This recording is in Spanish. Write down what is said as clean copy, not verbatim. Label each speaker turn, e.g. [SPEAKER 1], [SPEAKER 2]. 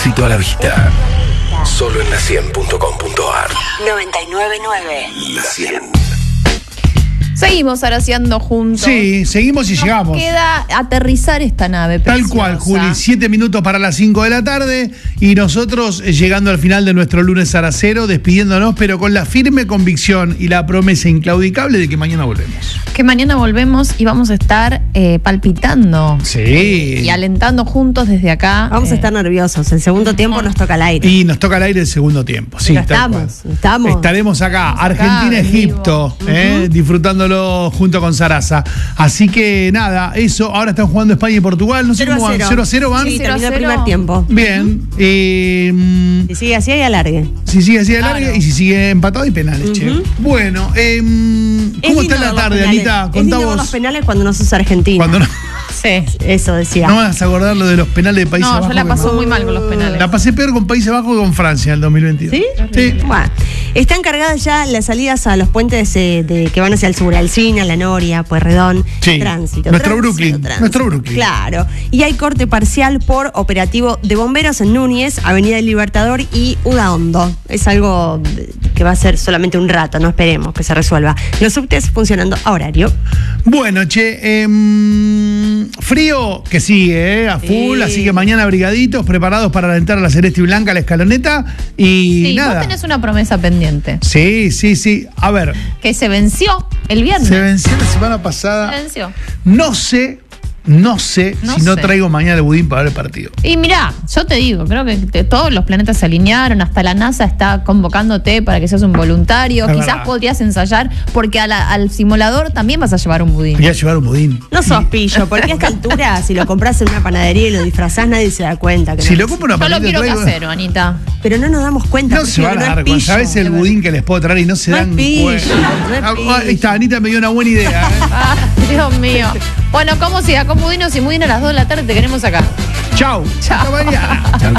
[SPEAKER 1] Éxito a la vista. Solo en la100.com.ar.
[SPEAKER 2] 99.9.
[SPEAKER 1] La 100.
[SPEAKER 3] Seguimos araciando juntos.
[SPEAKER 4] Sí, seguimos y llegamos.
[SPEAKER 3] Queda aterrizar esta nave
[SPEAKER 4] Tal
[SPEAKER 3] preciosa.
[SPEAKER 4] cual, Juli. 7 minutos para las 5 de la tarde y nosotros llegando al final de nuestro lunes aracero, despidiéndonos, pero con la firme convicción y la promesa inclaudicable de que mañana volvemos.
[SPEAKER 3] Que mañana volvemos y vamos a estar palpitando.
[SPEAKER 4] Sí.
[SPEAKER 3] Y alentando juntos desde acá.
[SPEAKER 5] Vamos a estar nerviosos. El segundo tiempo nos toca al aire.
[SPEAKER 4] Y nos toca al aire el segundo tiempo. Sí,
[SPEAKER 5] Pero
[SPEAKER 4] tal cual.
[SPEAKER 5] estamos.
[SPEAKER 4] Estaremos acá, Argentina-Egipto, disfrutándolo junto con Sarasa. Así que nada, eso. Ahora están jugando España y Portugal. No sé cómo van. 0-0 van.
[SPEAKER 5] Sí,
[SPEAKER 3] 0-0.
[SPEAKER 5] terminó el primer tiempo.
[SPEAKER 4] Bien.
[SPEAKER 5] Si sigue así, hay alargue.
[SPEAKER 4] Si sigue así de
[SPEAKER 3] Claro.
[SPEAKER 4] larga y si sigue empatado hay penales, che. Bueno, ¿cómo está la tarde, Anita?
[SPEAKER 5] Es
[SPEAKER 4] Contá
[SPEAKER 5] lindo ver
[SPEAKER 4] vos.
[SPEAKER 5] los penales cuando no sos Argentina.
[SPEAKER 4] Cuando no,
[SPEAKER 3] Sí.
[SPEAKER 5] Eso decía.
[SPEAKER 4] no vas a acordar lo de los penales de Países
[SPEAKER 3] No,
[SPEAKER 4] Bajos.
[SPEAKER 3] yo la
[SPEAKER 4] que
[SPEAKER 3] paso
[SPEAKER 4] me-
[SPEAKER 3] muy mal con los penales.
[SPEAKER 4] La pasé peor con Países Bajos que con Francia en el 2022.
[SPEAKER 5] ¿Sí?
[SPEAKER 4] Sí.
[SPEAKER 5] Bueno, están cargadas ya las salidas a los puentes que van hacia el sur, Alsina, La Noria, Pueyrredón,
[SPEAKER 4] Sí.
[SPEAKER 5] tránsito.
[SPEAKER 4] Nuestro Brooklyn.
[SPEAKER 5] Claro. Y hay corte parcial por operativo de bomberos en Núñez, Avenida del Libertador y Udaondo. Es algo que va a ser solamente un rato, no esperemos que se resuelva. Los subtes funcionando a horario.
[SPEAKER 4] Bueno, che, frío que sigue, a full,
[SPEAKER 5] Sí.
[SPEAKER 4] así que mañana abrigaditos, preparados para alentar a la Celeste y Blanca, a la escaloneta y
[SPEAKER 3] Sí,
[SPEAKER 4] nada.
[SPEAKER 3] vos tenés una promesa pendiente.
[SPEAKER 4] Sí. A ver,
[SPEAKER 3] Que se venció el viernes.
[SPEAKER 4] se venció la semana pasada.
[SPEAKER 3] Se venció.
[SPEAKER 4] No sé
[SPEAKER 3] No
[SPEAKER 4] si no
[SPEAKER 3] sé.
[SPEAKER 4] traigo mañana el budín para ver el partido.
[SPEAKER 3] Y mirá, yo te digo, creo que todos los planetas se alinearon, hasta la NASA está convocándote para que seas un voluntario.
[SPEAKER 4] Es
[SPEAKER 3] Quizás
[SPEAKER 4] verdad.
[SPEAKER 3] podrías ensayar, porque al simulador también vas a llevar un budín.
[SPEAKER 4] Voy a llevar un budín.
[SPEAKER 5] No sos pillo, porque a esta altura, si lo compras en una panadería y lo disfrazás, nadie se da cuenta. Que
[SPEAKER 4] Si
[SPEAKER 5] no
[SPEAKER 4] lo compro en una
[SPEAKER 3] Yo lo
[SPEAKER 4] panita,
[SPEAKER 3] quiero
[SPEAKER 4] traigo-
[SPEAKER 3] casero, Anita.
[SPEAKER 5] Pero no nos damos cuenta.
[SPEAKER 4] No se van a
[SPEAKER 5] porque
[SPEAKER 4] dar
[SPEAKER 5] es
[SPEAKER 4] cuenta.
[SPEAKER 5] pillo.
[SPEAKER 4] ¿Sabes el budín que les puedo traer y no se
[SPEAKER 5] No
[SPEAKER 4] dan
[SPEAKER 5] es pillo,
[SPEAKER 4] cuenta?
[SPEAKER 5] no es pillo.
[SPEAKER 4] Ahí está, Anita me dio una buena idea.
[SPEAKER 3] Ah, Dios mío. Bueno, ¿cómo siga? Con budinos y budín a las 2 de la tarde te queremos acá.
[SPEAKER 4] Chau. Hasta mañana.